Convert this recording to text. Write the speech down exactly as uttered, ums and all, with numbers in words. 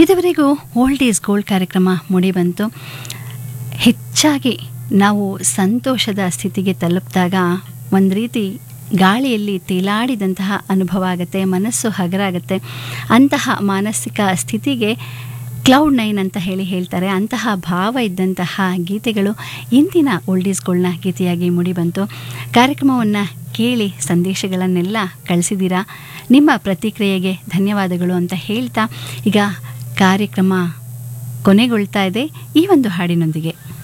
ಇದುವರೆಗೂ old is gold ಕಾರ್ಯಕ್ರಮ ಮೂಡಿಬಂತು. ಹೆಚ್ಚಾಗಿ ನಾವು ಸಂತೋಷದ ಸ್ಥಿತಿಗೆ ತಲುಪಿದಾಗ ಒಂದು ರೀತಿ ಗಾಳಿಯಲ್ಲಿ ತೇಲಾಡಿದಂತಹ ಅನುಭವ ಆಗುತ್ತೆ, ಮನಸ್ಸು ಹಗರಾಗುತ್ತೆ. ಅಂತಹ ಮಾನಸಿಕ ಸ್ಥಿತಿಗೆ ಕ್ಲೌಡ್ ನೈನ್ ಅಂತ ಹೇಳಿ ಹೇಳ್ತಾರೆ. ಅಂತಹ ಭಾವ ಇದ್ದಂತಹ ಗೀತೆಗಳು ಇಂದಿನ ಓಲ್ಡ್ ಈಸ್ ಗೋಲ್ಡ್ನ ಗೀತೆಯಾಗಿ ಮೂಡಿಬಂತು. ಕಾರ್ಯಕ್ರಮವನ್ನು ಕೇಳಿ ಸಂದೇಶಗಳನ್ನೆಲ್ಲ ಕಳಿಸಿದ್ದೀರಾ. ನಿಮ್ಮ ಪ್ರತಿಕ್ರಿಯೆಗೆ ಧನ್ಯವಾದಗಳು ಅಂತ ಹೇಳ್ತಾ ಈಗ ಕಾರ್ಯಕ್ರಮ ಕೊನೆಗೊಳ್ತಾ ಇದೆ ಈ ಒಂದು ಹಾಡಿನೊಂದಿಗೆ.